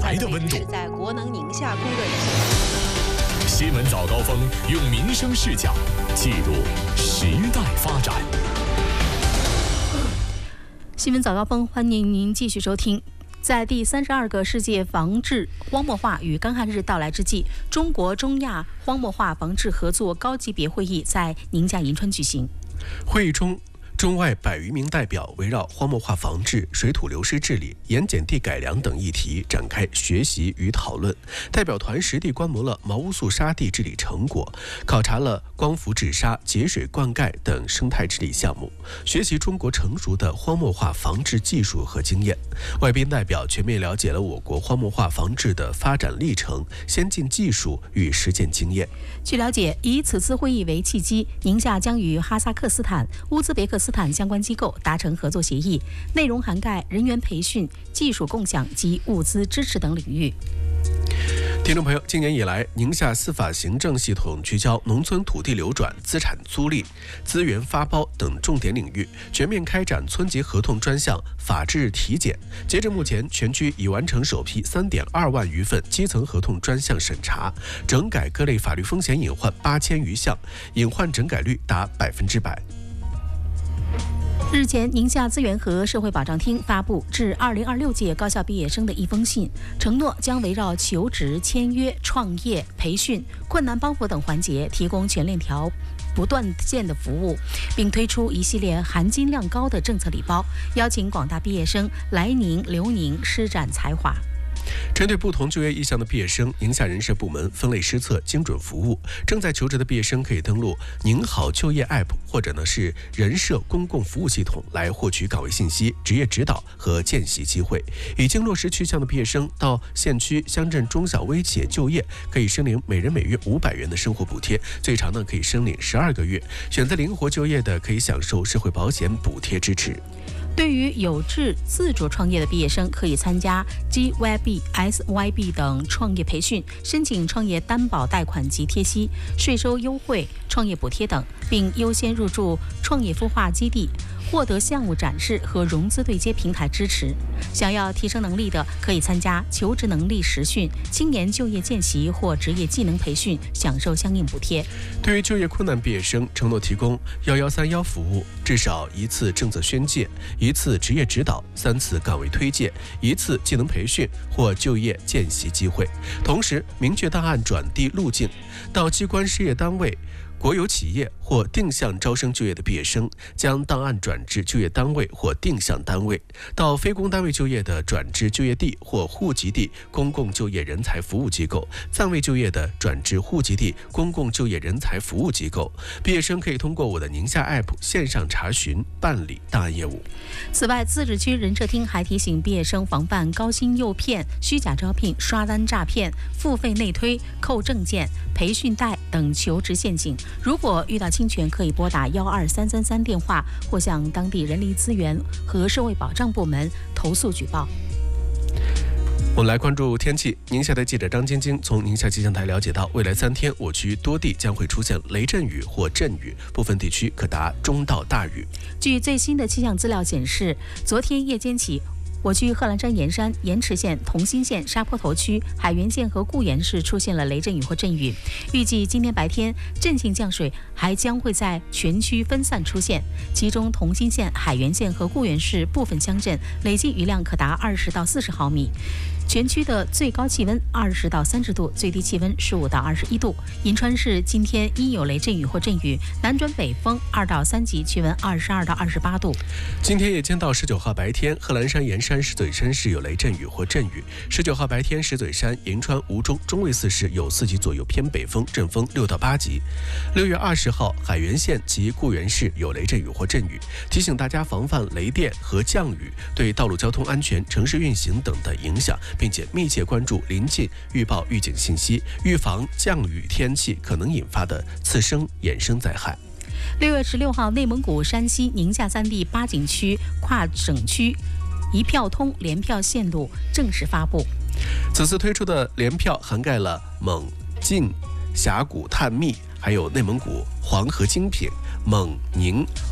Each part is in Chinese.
台的温度。 是在国能宁夏供热新闻早高峰用民生视角记录时代发展。 新闻早高峰，欢迎您继续收听。在第32个世界防治荒漠化与干旱日到来之际，中国中亚荒漠化防治合作高级别会议在宁夏银川举行。 会议中，中外100余名代表围绕荒漠化防治、水土流失治理、盐碱地改良等议题展开学习与讨论。代表团实地观摩了毛乌素沙地治理成果，考察了光伏治沙、节水灌溉等生态治理项目，学习中国成熟的荒漠化防治技术和经验。外宾代表全面了解了我国荒漠化防治的发展历程、先进技术与实践经验。 据了解，以此次会议为契机，宁夏将与哈萨克斯坦、乌兹别克斯坦相关机构达成合作协议，内容涵盖人员培训、技术共享及物资支持等领域。 听众朋友，今年以来，宁夏司法行政系统聚焦农村土地流转、资产租赁、资源发包等重点领域，全面开展村级合同专项法制体检。截至目前，全区已完成首批3.2万余份基层合同专项审查，整改各类法律风险隐患8000余项，隐患整改率达100%。 日前，宁夏资源和社会保障厅发布致2026届高校毕业生的一封信，承诺将围绕求职、签约、创业、培训、困难帮扶等环节提供全链条不断线的服务，并推出一系列含金量高的政策礼包，邀请广大毕业生来宁留宁施展才华。 针对不同就业意向的毕业生，宁夏人社部门分类施策，精准服务。正在求职的毕业生可以登录宁好就业 App 或者是人社公共服务系统来获取岗位信息、职业指导和见习机会。已经落实去向的毕业生到县区、乡镇、中小微企业就业，可以申领每人每月500元的生活补贴，最长可以申领12个月。选择灵活就业的，可以享受社会保险补贴支持。 对于有志自主创业的毕业生，可以参加 GYB、SYB 等创业培训，申请创业担保贷款及贴息、税收优惠、创业补贴等，并优先入驻创业孵化基地，获得项目展示和融资对接平台支持。想要提升能力的，可以参加求职能力实训、青年就业见习或职业技能培训，享受相应补贴。 对于就业困难毕业生，承诺提供1131服务，至少1次政策宣介、1次职业指导、3次岗位推介、1次技能培训或就业见习机会。同时，明确档案转递路径，到机关事业单位、国有企业或定向招生就业的毕业生，将档案转至就业单位或定向单位；到非公单位就业的，转至就业地或户籍地公共就业人才服务机构；暂未就业的，转至户籍地公共就业人才服务机构。毕业生可以通过我的宁夏 App 线上查询办理档案业务。 此外，自治区人社厅还提醒毕业生防范高薪诱骗、虚假招聘、刷单诈骗、付费内推、扣证件、培训贷等求职陷阱。如果遇到侵权，可以拨打12333电话，或向当地人力资源和社会保障部门投诉举报。 我们来关注天气。宁夏的记者张晶晶从宁夏气象台了解到，未来3天我区多地将会出现雷阵雨或阵雨，部分地区可达中到大雨。 据最新的气象资料显示，昨天夜间起，我区贺兰山盐山、盐池县、同心县、沙坡头区、海原县和固原市出现了雷阵雨或阵雨。预计今天白天阵性降水还将会在全区分散出现，其中同心县、海原县和固原市部分乡镇累计雨量可达20到40毫米。全区的最高气温20到30度，最低气温15到21度。银川市今天因有雷阵雨或阵雨，南转北风2到3级，气温22到28度。 今天夜间到19号白天，贺兰山、盐山、石嘴山市有雷阵雨或阵雨。19号白天，石嘴山、银川、吴中、中卫4市有4级左右偏北风，阵风6到8级。6月20号，海原县及固原市有雷阵雨或阵雨，提醒大家防范雷电和降雨对道路交通安全、城市运行等的影响，并且密切关注临近预报预警信息，预防降雨天气可能引发的次生衍生灾害。 6月16号，内蒙古、山西、宁夏3地8景区跨省区一票通联票线路正式发布。 此次推出的联票涵盖了蒙、晋、峡谷探秘，还有内蒙古黄河精品、蒙、宁、草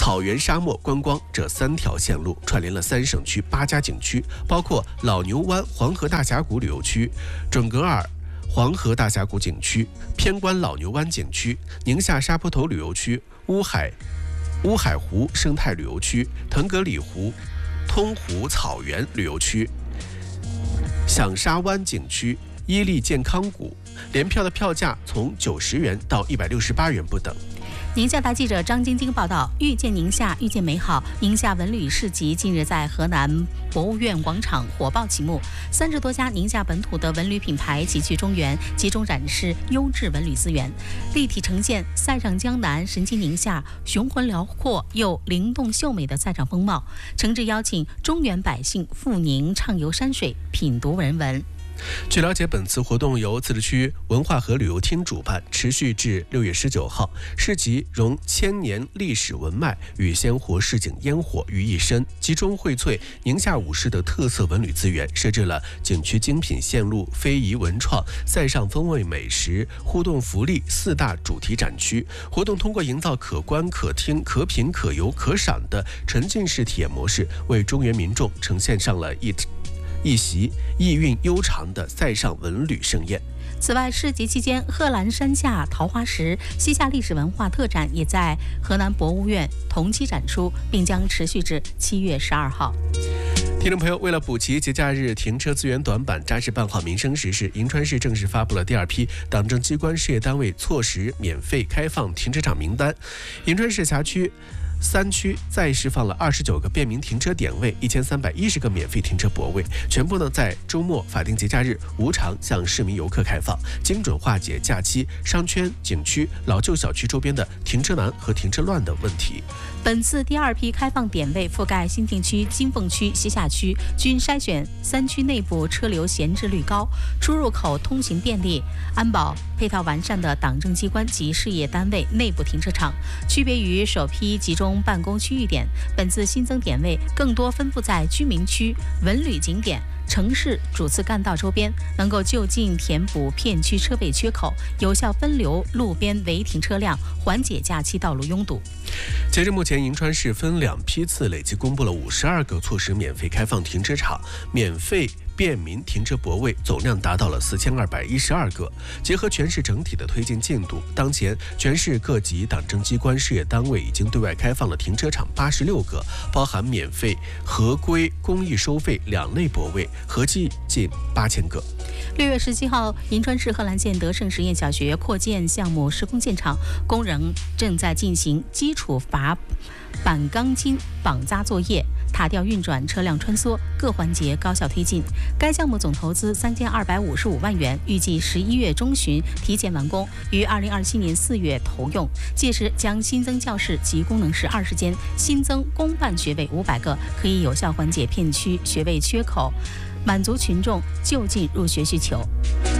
草原、沙漠、观光这3条线路串联了3省区8家景区，包括老牛湾黄河大峡谷旅游区、准格尔黄河大峡谷景区、偏关老牛湾景区、宁夏沙坡头旅游区、乌海湖生态旅游区、腾格里湖通湖草原旅游区、响沙湾景区、伊利健康谷。联票的票价从90元到168元不等。 宁夏台记者张晶晶报道：遇见宁夏，遇见美好。宁夏文旅市集近日在河南博物院广场火爆启幕，30多家宁夏本土的文旅品牌齐聚中原，集中展示优质文旅资源，立体呈现塞上江南、神奇宁夏雄浑辽阔又灵动秀美的赛场风貌，诚挚邀请中原百姓赴宁畅游山水，品读人文。 据了解，本次活动由自治区文化和旅游厅主办，持续至6月19号。市集融1000年历史文脉与鲜活市井烟火于一身，集中荟萃宁夏5市的特色文旅资源，设置了景区精品线路、非遗文创、塞上风味美食、互动福利4大主题展区。活动通过营造可观、可听、可品、可游、可赏的沉浸式体验模式，为中原民众呈现上了一席意蕴悠长的塞上文旅盛宴。 此外，市集期间，贺兰山下桃花石西夏历史文化特展也在河南博物院同期展出，并将持续至7月12号。 听众朋友，为了补齐节假日停车资源短板，扎实办好民生实事，银川市正式发布了第2批党政机关事业单位错时免费开放停车场名单。银川市辖区3区再释放了29个便民停车点位，1310个免费停车泊位，全部在周末、法定节假日无偿向市民游客开放，精准化解假期商圈、景区、老旧小区周边的停车难和停车乱的问题。 本次第2批开放点位覆盖新定区、金凤区、西夏区，均筛选3区内部车流闲置率高、出入口通行便利、安保配套完善的党政机关及事业单位内部停车场。区别于首批集中办公区域点，本次新增点位更多分布在居民区、文旅景点、城市主次干道周边，能够就近填补片区车位缺口，有效分流路边违停车辆，缓解假期道路拥堵。 截至目前，银川市分2批次累计公布了52个措施免费开放停车场，免费便民停车泊位总量达到了4212个。结合全市整体的推进进度，当前全市各级党政机关事业单位已经对外开放了停车场86个，包含免费、合规、公益收费2类泊位，合计近8000个。 6月17号，银川市贺兰县德胜实验小学扩建项目施工现场，工人正在进行基础阀板钢筋绑扎作业，塔吊运转，车辆穿梭，各环节高效推进。该项目总投资3255万元，预计11月中旬提前完工，于2027年4月投用。届时将新增教室及功能室20间，新增公办学位500个，可以有效缓解片区学位缺口，满足群众就近入学需求。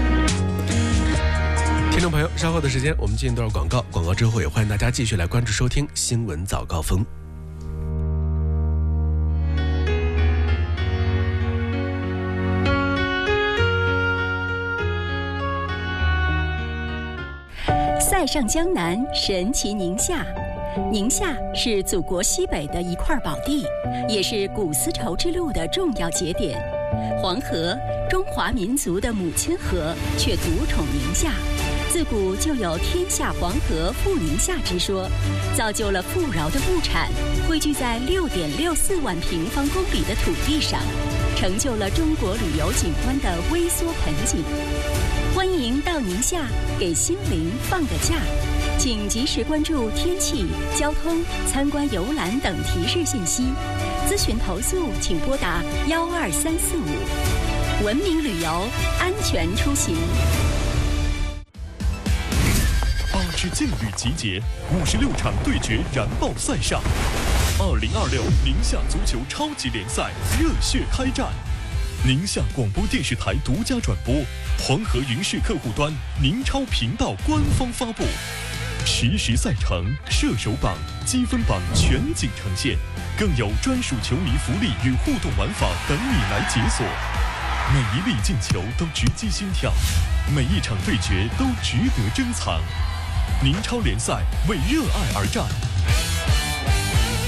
听众朋友，稍后的时间我们进一段广告，广告之后也欢迎大家继续来关注收听新闻早高峰。 塞上江南，神奇宁夏。宁夏是祖国西北的一块宝地，也是古丝绸之路的重要节点。黄河，中华民族的母亲河，却独宠宁夏。自古就有天下黄河富宁夏之说，造就了富饶的物产汇聚在6.64万平方公里的土地上，成就了中国旅游景观的微缩盆景。欢迎到宁夏给心灵放个假，请及时关注天气、交通、参观游览等提示信息。咨询投诉请拨打12345。文明旅游，安全出行。 8支劲旅集结，56场对决燃爆赛上。2026宁夏足球超级联赛热血开战。宁夏广播电视台独家转播，黄河云视客户端宁超频道官方发布，实时赛程、射手榜、积分榜全景呈现，更有专属球迷福利与互动玩法等你来解锁。每一粒进球都直击心跳，每一场对决都值得珍藏。宁超联赛为热爱而战。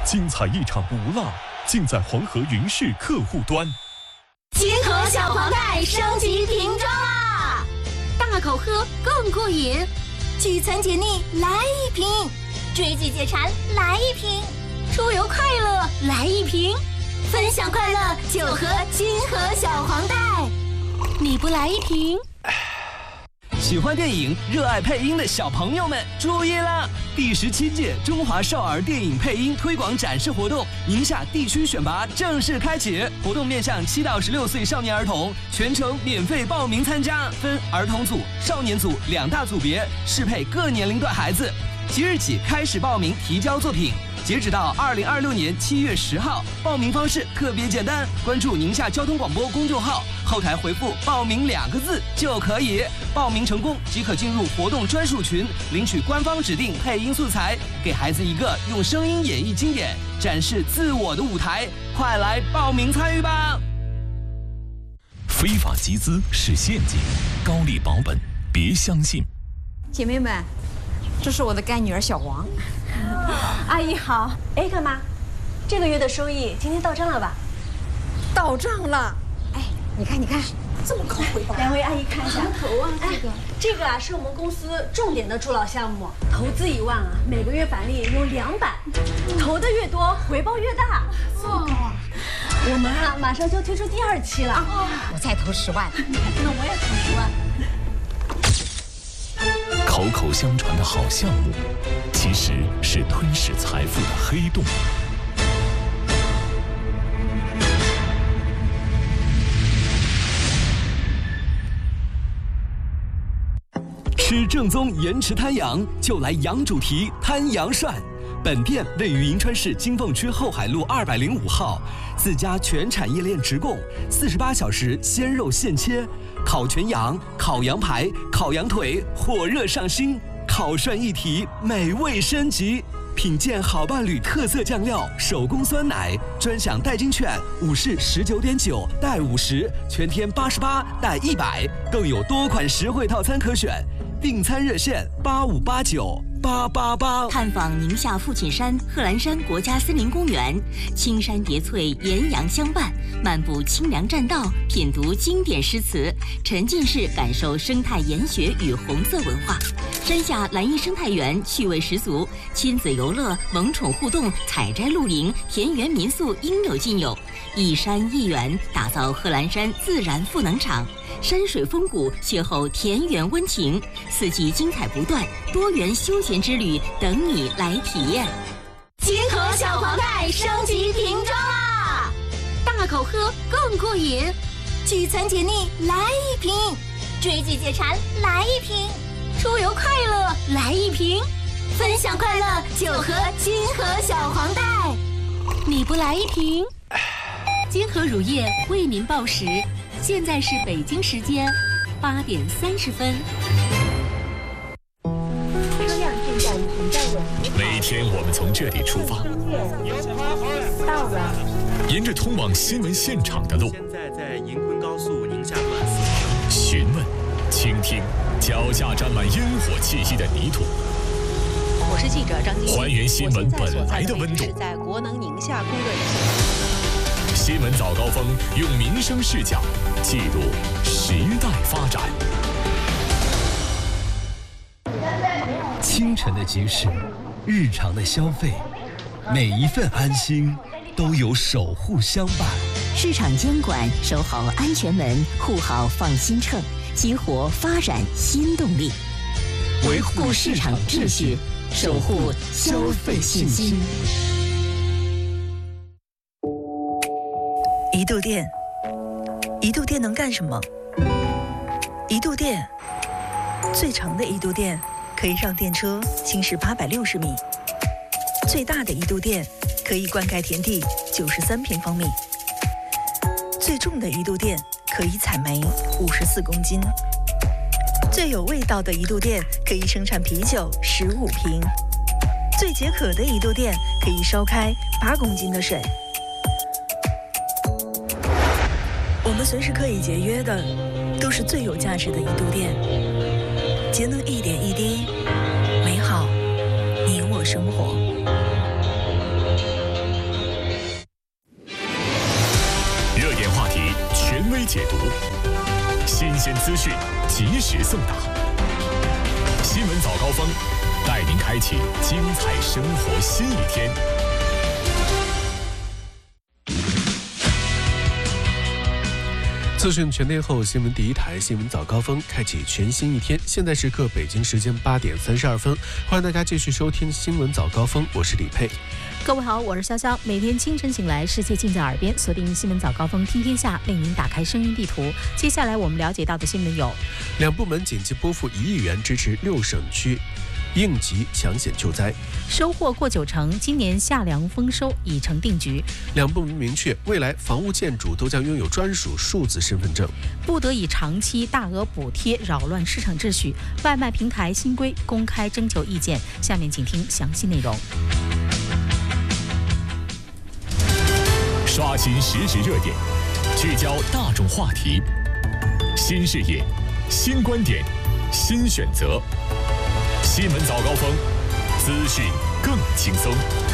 精彩一场不落，尽在黄河云视客户端。 金河小黄袋升级瓶装啦！大口喝更过瘾，聚餐解腻来一瓶，追剧解馋来一瓶，出游快乐来一瓶，分享快乐就喝金河小黄袋。你不来一瓶？ 喜欢电影、热爱配音的小朋友们注意了！第17届中华少儿电影配音推广展示活动宁夏地区选拔正式开启，活动面向7到16岁少年儿童，全程免费报名参加，分儿童组、少年组2大组别，适配各年龄段孩子。即日起开始报名提交作品，截止到2026年7月10号。报名方式特别简单，关注宁夏交通广播公众号，后台回复“报名”2个字就可以。报名成功即可进入活动专属群，领取官方指定配音素材，给孩子一个用声音演绎经典、展示自我的舞台。快来报名参与吧！ 非法集资是陷阱，高利保本别相信。 姐妹们，这是我的干女儿小黄。 阿姨好。哎，干妈，这个月的收益今天到账了吧？ 到账了。哎，你看，这么高回报。 两位阿姨看一下。 头啊， 这个啊是我们公司重点的助老项目，投资1万啊，每个月返利有200，投的越多，回报越大。 哦， 我们啊马上就要推出第2期了。 我再投10万。 那我也投10万。 口口相传的好项目，其实是吞噬财富的黑洞。 吃正宗盐池滩羊，就来羊主题滩羊涮。本店位于银川市金凤区后海路205号，自家全产业链直供，48小时鲜肉现切，烤全羊、烤羊排、烤羊腿火热上新，烤涮一体美味升级。品鉴好伴侣特色酱料，手工酸奶，专享代金券，5式19.9带50，全天88带100，更有多款实惠套餐可选。订餐热线85898888。 探访宁夏父亲山贺兰山国家森林公园，青山叠翠，岩阳相伴，漫步清凉栈道，品读经典诗词，沉浸式感受生态研学与红色文化。山下蓝荫生态园趣味十足，亲子游乐、萌宠互动、采摘露营、田园民宿应有尽有。一山一园，打造贺兰山自然赋能场。山水风谷，邂逅田园温情，四季精彩不断，多元休闲之旅等你来体验。 金河小黄袋升级瓶装啦！大口喝更过瘾，聚餐解腻来一瓶，追剧解馋来一瓶，出游快乐来一瓶，分享快乐就喝金河小黄袋。你不来一瓶？ 金河乳业为您报时。现在是北京时间8点30分。 每天我们从这里出发， 到了， 沿着通往新闻现场的路， 现在在银昆高速宁夏段询问、倾听脚下沾满烟火气息的泥土。 我是记者张晶， 还原新闻本来的温度， 在国能宁夏供热中新闻早高峰用民生视角记录时代发展。 清晨的集市，日常的消费，每一份安心都有守护相伴。 市场监管，守好安全门，护好放心秤，激活发展新动力，维护市场秩序，守护消费信心。 一度电，一度电能干什么？一度电，最长的一度电可以让电车行驶860米，最大的一度电可以灌溉田地93平方米，最重的一度电可以采煤54公斤，最有味道的一度电可以生产啤酒15瓶，最解渴的一度电可以烧开8公斤的水。我们随时可以节约的，都是最有价值的一度电。节能一点一滴，美好你我生活。 新鲜资讯，及时送达。新闻早高峰，带您开启精彩生活新一天。 资讯全天候，新闻第一台新闻早高峰开启全新一天。现在时刻北京时间8点32分，欢迎大家继续收听新闻早高峰，我是李佩。 各位好，我是潇潇。每天清晨醒来，世界尽在耳边，锁定新闻早高峰听天下，为您打开声音地图。接下来我们了解到的新闻有： 两部门紧急拨付1亿元支持6省区应急抢险救灾， 收获过90%，今年夏粮丰收已成定局。 两部门明确，未来房屋建筑都将拥有专属数字身份证， 不得以长期大额补贴扰乱市场秩序。外卖平台新规公开征求意见，下面请听详细内容。 刷新实时热点，聚焦大众话题，新视野、新观点、新选择。新闻早高峰，资讯更轻松。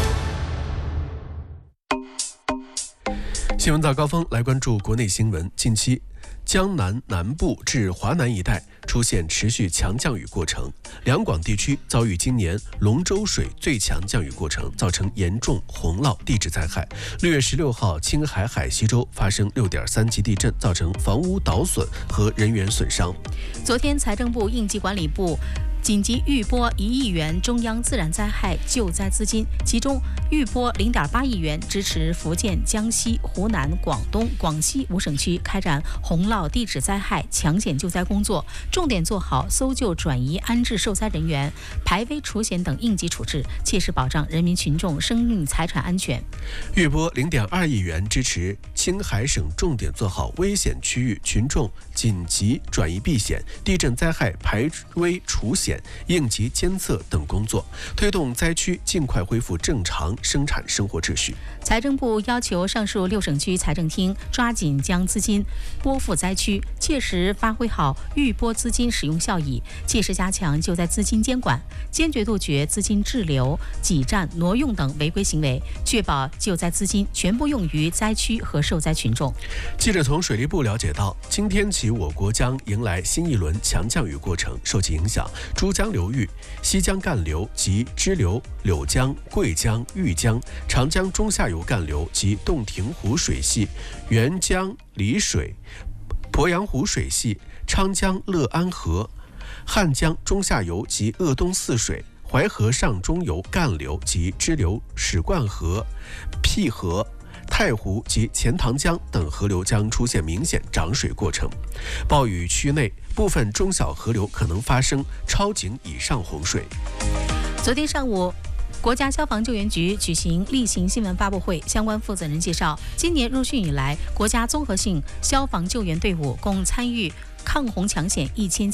新闻早高峰来关注国内新闻。近期，江南南部至华南一带出现持续强降雨过程，两广地区遭遇今年龙舟水最强降雨过程，造成严重洪涝地质灾害。6月16号，青海海西州发生6.3级地震，造成房屋倒损和人员损伤。 昨天，财政部应急管理部紧急预拨1亿元中央自然灾害救灾资金，其中预拨0.8亿元支持福建、江西、湖南、广东、广西5省区开展洪涝地质灾害抢险救灾工作，重点做好搜救、转移、安置受灾人员、排危除险等应急处置，切实保障人民群众生命财产安全。 预拨0.2亿元支持青海省重点做好危险区域群众紧急转移避险、地震灾害排危除险、应急监测等工作，推动灾区尽快恢复正常生产生活秩序。 财政部要求上述6省区财政厅抓紧将资金拨付灾区，切实发挥好预拨资金使用效益，切实加强救灾资金监管，坚决杜绝资金滞留、挤占、挪用等违规行为，确保救灾资金全部用于灾区和受灾群众。 记者从水利部了解到，今天起我国将迎来新一轮强降雨过程，受其影响，珠江流域、西江干流及支流柳江、桂江、豫江、长江中下游干流及洞庭湖水系、沅江丽水、鄱阳湖水系、昌江乐安河、汉江中下游及鄂东泗水、淮河上中游干流及支流史灌河、辟河、太湖及钱塘江等河流将出现明显涨水过程。暴雨区内部分中小河流可能发生超警以上洪水。 昨天上午，国家消防救援局举行例行新闻发布会，相关负责人介绍，今年入汛以来，国家综合性消防救援队伍共参与抗洪抢险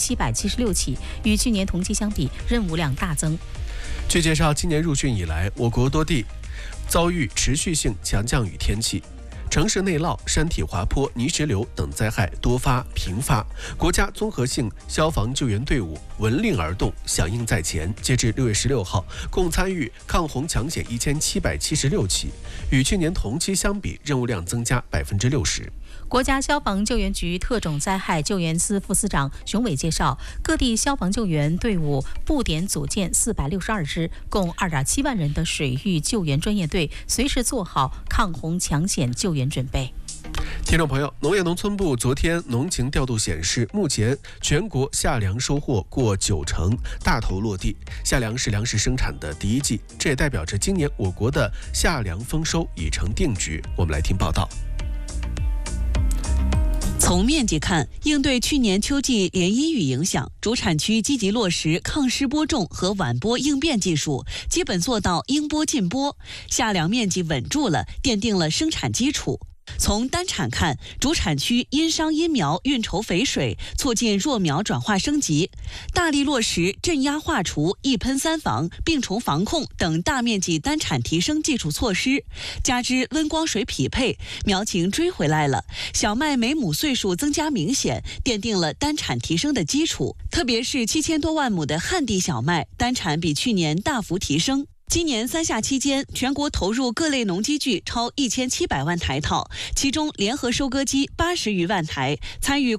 1776起，与去年同期相比，任务量大增。 据介绍，今年入汛以来，我国多地遭遇持续性强降雨天气，城市内涝、山体滑坡、泥石流等灾害多发频发，国家综合性消防救援队伍闻令而动，响应在前。截至6月16号，共参与抗洪抢险1776起，与去年同期相比，任务量增加60%。 国家消防救援局特种灾害救援司副司长熊伟介绍，各地消防救援队伍布点组建462支，共2.7万人的水域救援专业队，随时做好抗洪抢险救援准备。 听众朋友，农业农村部昨天农情调度显示，目前全国夏粮收获过90%，大头落地。夏粮是粮食生产的第一季，这也代表着今年我国的夏粮丰收已成定局。我们来听报道。 从面积看，应对去年秋季连阴雨影响，主产区积极落实抗湿播种和晚播应变技术，基本做到应播尽播，夏粮面积稳住了，奠定了生产基础。从单产看，主产区因商因苗运筹肥水，促进弱苗转化升级，大力落实镇压化除、一喷三防、病虫防控等大面积单产提升基础措施，加之温光水匹配，苗情追回来了，小麦每亩岁数增加明显，奠定了单产提升的基础。特别是7000多万亩的旱地小麦，单产比去年大幅提升。今年3夏期间，全国投入各类农机具超1700万台套，其中联合收割机80余万台，参与